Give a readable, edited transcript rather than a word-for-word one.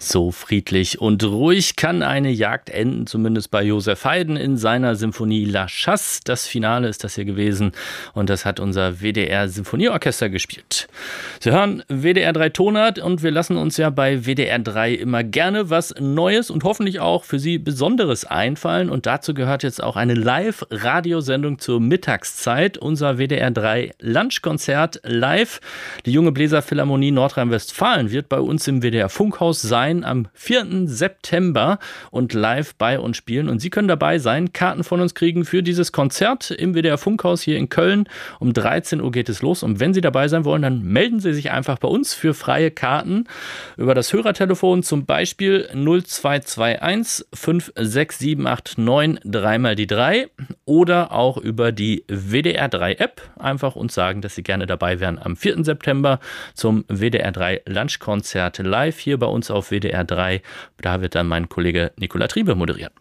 So friedlich und ruhig kann eine Jagd enden, zumindest bei Josef Haydn in seiner Symphonie La Chasse. Das Finale ist das hier gewesen und das hat unser WDR Symphonieorchester gespielt. Sie hören WDR 3 Tonart und wir lassen uns ja bei WDR 3 immer gerne was Neues und hoffentlich auch für Sie Besonderes einfallen. Und dazu gehört jetzt auch eine Live-Radiosendung zur Mittagszeit. Unser WDR 3 Lunchkonzert live. Die Junge Bläserphilharmonie Nordrhein-Westfalen wird bei uns im WDR Funkhaus sein am 4. September und live bei uns spielen. Und Sie können dabei sein, Karten von uns kriegen für dieses Konzert im WDR Funkhaus hier in Köln. Um 13 Uhr geht es los. Und wenn Sie dabei sein wollen, dann melden Sie sich einfach bei uns für freie Karten über das Hörertelefon, zum Beispiel 0221 56789 dreimal die 3 oder auch über die WDR 3 App einfach uns sagen, dass Sie gerne dabei wären am 4. September zum WDR 3 Lunchkonzert live hier bei uns auf WDR 3. Da wird dann mein Kollege Nicola Triebe moderieren.